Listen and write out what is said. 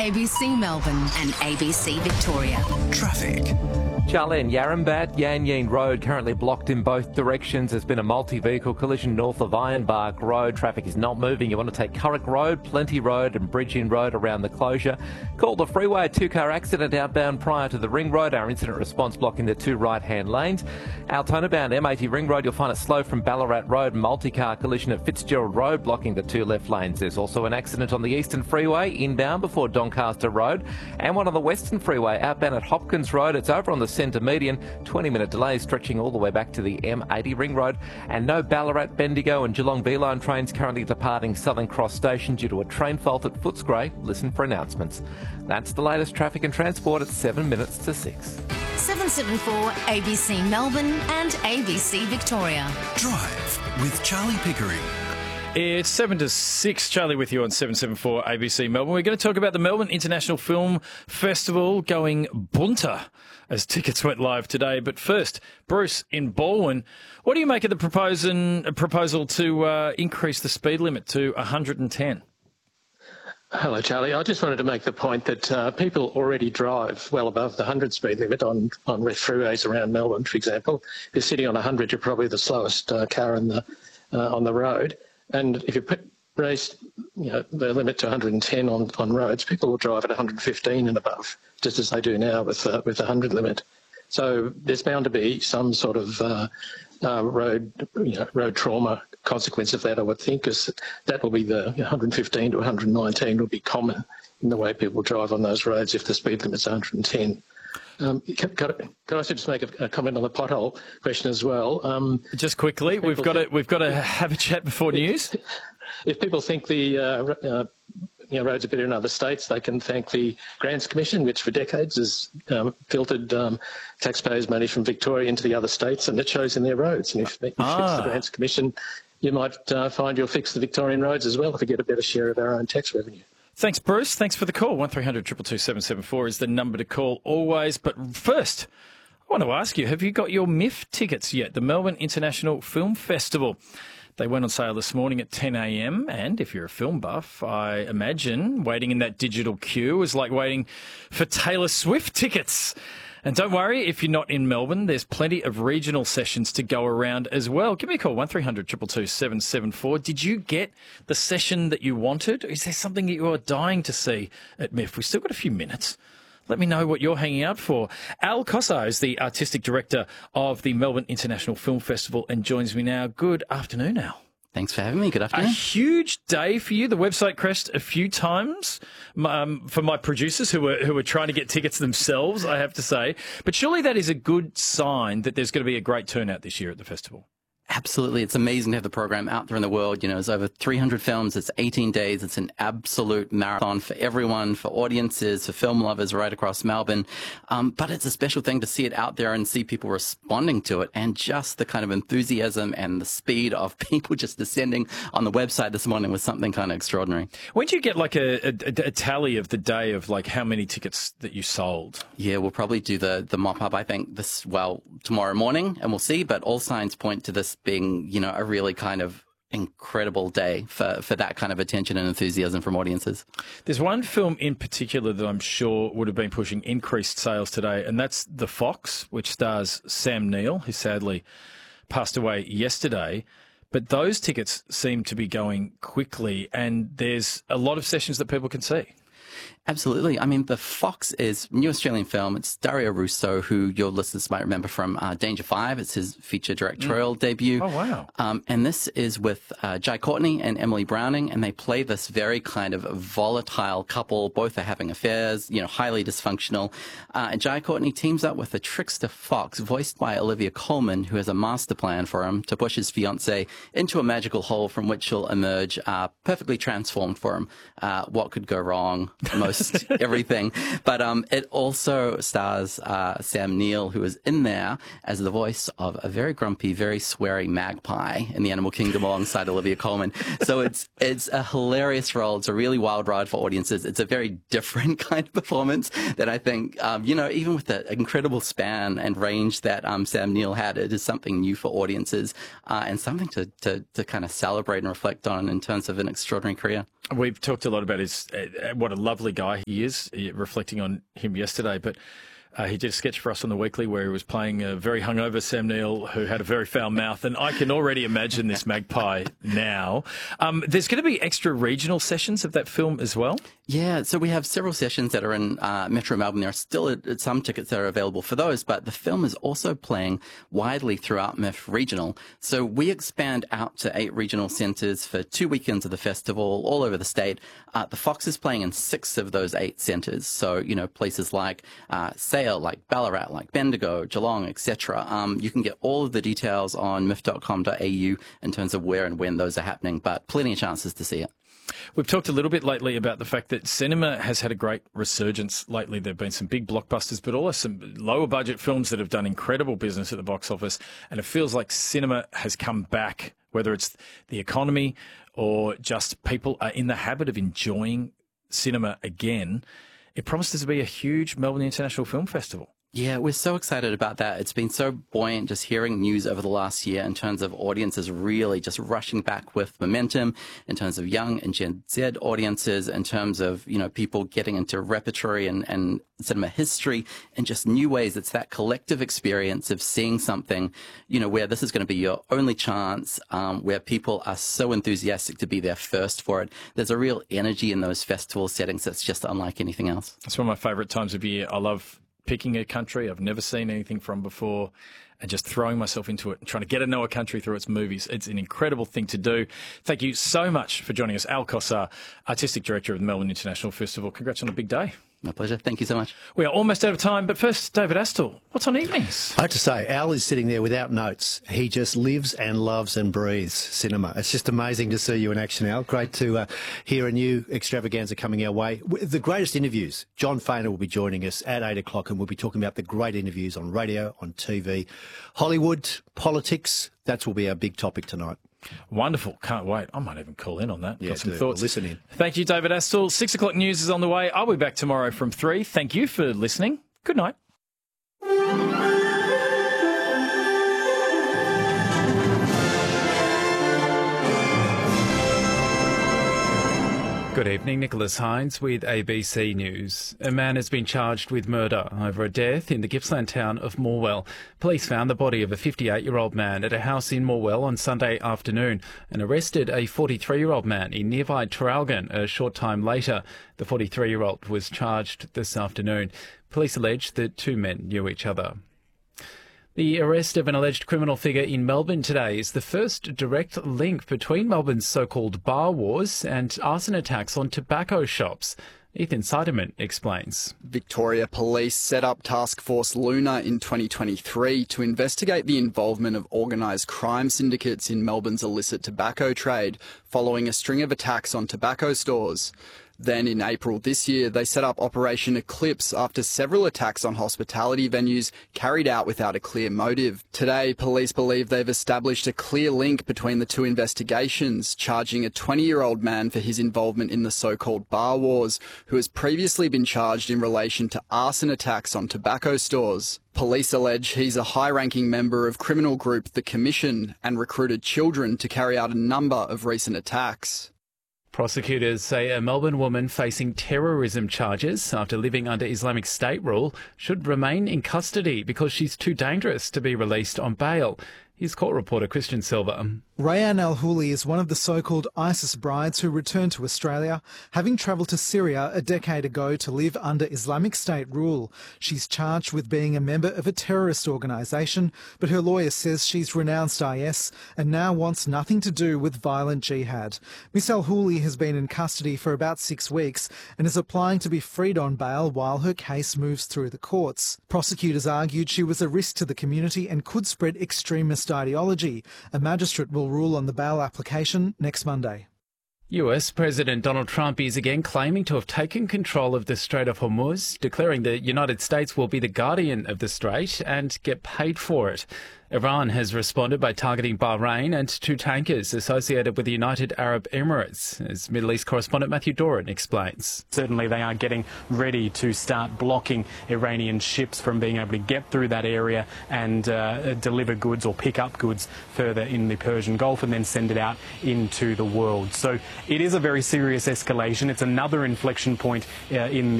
ABC Melbourne and ABC Victoria. Traffic. Charlie and Yarrambat, Yan Yean Road currently blocked in both directions. There's been a multi-vehicle collision north of Ironbark Road. Traffic is not moving. You want to take Currick Road, Plenty Road and Bridge Inn Road around the closure. Called the freeway, a two-car accident outbound prior to the Ring Road. Our incident response blocking the two right-hand lanes. Altona bound M80 Ring Road, you'll find it slow from Ballarat Road. Multi-car collision at Fitzgerald Road blocking the two left lanes. There's also an accident on the Eastern Freeway inbound before Doncaster Road. And one on the Western Freeway outbound at Hopkins Road. It's over on the centre median. 20-minute delay stretching all the way back to the M80 Ring Road. And no Ballarat, Bendigo and Geelong B-Line trains currently departing Southern Cross Station due to a train fault at Footscray. Listen for announcements. That's the latest traffic and transport at 7 minutes to 6. 774 ABC Melbourne and ABC Victoria. Drive with Charlie Pickering. It's 7 to 6. Charlie with you on 774 ABC Melbourne. We're going to talk about the Melbourne International Film Festival going bunter as tickets went live today. But first, Bruce in Baldwin, what do you make of the proposal to increase the speed limit to 110? Hello, Charlie. I just wanted to make the point that people already drive well above the 100 speed limit on freeways around Melbourne, for example. If you're sitting on 100, you're probably the slowest car on the road. And if you raise the limit to 110 on roads, people will drive at 115 and above, just as they do now with the 100 limit. So there's bound to be some sort of road trauma consequence of that, I would think, because that will be the 115 to 119 will be common in the way people drive on those roads if the speed limit's 110. Can I also just make a comment on the pothole question as well? Just quickly, we've got to have a chat before news. If people think the roads are better in other states, they can thank the Grants Commission, which for decades has filtered taxpayers' money from Victoria into the other states, and it shows in their roads. And if you fix the Grants Commission, you might find you'll fix the Victorian roads as well if we get a better share of our own tax revenue. Thanks, Bruce. Thanks for the call. 1300 222 774 is the number to call always. But first, I want to ask you, have you got your MIF tickets yet? The Melbourne International Film Festival. They went on sale this morning at 10 a.m. And if you're a film buff, I imagine waiting in that digital queue is like waiting for Taylor Swift tickets. And don't worry, if you're not in Melbourne, there's plenty of regional sessions to go around as well. Give me a call, 1300 222 774. Did you get the session that you wanted? Is there something that you are dying to see at MIF? We've still got a few minutes. Let me know what you're hanging out for. Al Cossar is the artistic director of the Melbourne International Film Festival and joins me now. Good afternoon, Al. Thanks for having me. Good afternoon. A huge day for you. The website crashed a few times for my producers who were trying to get tickets themselves, I have to say. But surely that is a good sign that there's going to be a great turnout this year at the festival. Absolutely. It's amazing to have the program out there in the world. You know, it's over 300 films. It's 18 days. It's an absolute marathon for everyone, for audiences, for film lovers right across Melbourne. But it's a special thing to see it out there and see people responding to it, and just the kind of enthusiasm and the speed of people just descending on the website this morning was something kind of extraordinary. When do you get like a tally of the day of like how many tickets that you sold? Yeah, we'll probably do the mop up, I think, tomorrow morning, and we'll see. But all signs point to this being, a really kind of incredible day for that kind of attention and enthusiasm from audiences. There's one film in particular that I'm sure would have been pushing increased sales today, and that's The Fox, which stars Sam Neill, who sadly passed away yesterday. But those tickets seem to be going quickly, and there's a lot of sessions that people can see. Absolutely. I mean, The Fox is a new Australian film. It's Dario Russo, who your listeners might remember from Danger 5. It's his feature directorial debut. Oh, wow. And this is with Jai Courtney and Emily Browning, and they play this very kind of volatile couple. Both are having affairs, highly dysfunctional. And Jai Courtney teams up with a trickster fox, voiced by Olivia Colman, who has a master plan for him to push his fiancée into a magical hole from which she'll emerge perfectly transformed for him. What could go wrong? Most everything. But it also stars Sam Neill, who is in there as the voice of a very grumpy, very sweary magpie in the animal kingdom alongside Olivia Colman. So it's a hilarious role. It's a really wild ride for audiences. It's a very different kind of performance that I think, even with the incredible span and range that Sam Neill had, it is something new for audiences and something to kind of celebrate and reflect on in terms of an extraordinary career. We've talked a lot about what a lovely guy guy he is, reflecting on him yesterday. But he did a sketch for us on the Weekly where he was playing a very hungover Sam Neill who had a very foul mouth, and I can already imagine this magpie now. There's going to be extra regional sessions of that film as well? Yeah, so we have several sessions that are in Metro Melbourne. There are still some tickets that are available for those, but the film is also playing widely throughout MIF Regional. So we expand out to 8 regional centres for 2 weekends of the festival all over the state. The Fox is playing in 6 of those 8 centres. So, places like Sale, like Ballarat, like Bendigo, Geelong, etc. You can get all of the details on mif.com.au in terms of where and when those are happening, but plenty of chances to see it. We've talked a little bit lately about the fact that cinema has had a great resurgence lately. There have been some big blockbusters, but also some lower budget films that have done incredible business at the box office. And it feels like cinema has come back, whether it's the economy or just people are in the habit of enjoying cinema again. It promises to be a huge Melbourne International Film Festival. Yeah, we're so excited about that. It's been so buoyant just hearing news over the last year in terms of audiences really just rushing back with momentum, in terms of young and Gen Z audiences, in terms of, people getting into repertory and cinema history and just new ways. It's that collective experience of seeing something, where this is going to be your only chance, where people are so enthusiastic to be there first for it. There's a real energy in those festival settings that's just unlike anything else. It's one of my favourite times of year. I love picking a country I've never seen anything from before and just throwing myself into it and trying to get to know a country through its movies. It's an incredible thing to do. Thank you so much for joining us. Al Kossar, Artistic Director of the Melbourne International Festival. Congrats on a big day. My pleasure. Thank you so much. We are almost out of time, but first, David Astle, what's on evenings? I have to say, Al is sitting there without notes. He just lives and loves and breathes cinema. It's just amazing to see you in action, Al. Great to hear a new extravaganza coming our way. The greatest interviews. John Fainer will be joining us at 8 o'clock, and we'll be talking about the great interviews on radio, on TV, Hollywood, politics. That will be our big topic tonight. Wonderful. Can't wait. I might even call in on that. Yeah, got some do. thoughts. Listen in. Thank you, David Astle. 6 o'clock news is on the way. I'll be back tomorrow from 3. Thank you for listening. Good night. Good evening, Nicholas Hines with ABC News. A man has been charged with murder over a death in the Gippsland town of Morwell. Police found the body of a 58-year-old man at a house in Morwell on Sunday afternoon and arrested a 43-year-old man in nearby Traralgon a short time later. The 43-year-old was charged this afternoon. Police allege that 2 men knew each other. The arrest of an alleged criminal figure in Melbourne today is the first direct link between Melbourne's so-called bar wars and arson attacks on tobacco shops. Ethan Seidemann explains. Victoria Police set up Task Force Luna in 2023 to investigate the involvement of organised crime syndicates in Melbourne's illicit tobacco trade, following a string of attacks on tobacco stores. Then in April this year, they set up Operation Eclipse after several attacks on hospitality venues carried out without a clear motive. Today, police believe they've established a clear link between the 2 investigations, charging a 20-year-old man for his involvement in the so-called bar wars, who has previously been charged in relation to arson attacks on tobacco stores. Police allege he's a high-ranking member of criminal group The Commission and recruited children to carry out a number of recent attacks. Prosecutors say a Melbourne woman facing terrorism charges after living under Islamic State rule should remain in custody because she's too dangerous to be released on bail. Here's court reporter Christian Silva. Rayan Al-Houli is one of the so-called ISIS brides who returned to Australia, having travelled to Syria a decade ago to live under Islamic State rule. She's charged with being a member of a terrorist organisation, but her lawyer says she's renounced IS and now wants nothing to do with violent jihad. Miss Al-Houli has been in custody for about 6 weeks and is applying to be freed on bail while her case moves through the courts. Prosecutors argued she was a risk to the community and could spread extremist ideology. A magistrate will rule on the bail application next Monday. US President Donald Trump is again claiming to have taken control of the Strait of Hormuz, declaring the United States will be the guardian of the strait and get paid for it. Iran has responded by targeting Bahrain and 2 tankers associated with the United Arab Emirates, as Middle East correspondent Matthew Doran explains. Certainly they are getting ready to start blocking Iranian ships from being able to get through that area and deliver goods or pick up goods further in the Persian Gulf and then send it out into the world. So it is a very serious escalation. It's another inflection point in